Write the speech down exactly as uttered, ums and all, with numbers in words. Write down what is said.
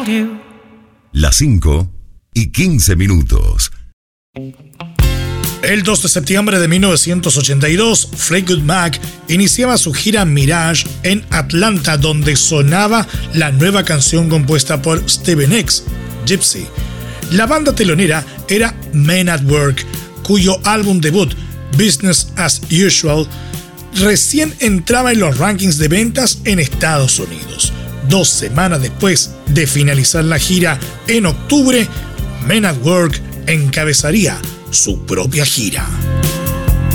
told you. Las cinco y quince minutos. El dos de septiembre de mil novecientos ochenta y dos, Fleetwood Mac iniciaba su gira Mirage en Atlanta, donde sonaba la nueva canción compuesta por Stevie Nicks, Gypsy. La banda telonera era Men at Work, cuyo álbum debut, Business as Usual, recién entraba en los rankings de ventas en Estados Unidos. Dos semanas después de finalizar la gira en octubre, Men at Work encabezaría su propia gira.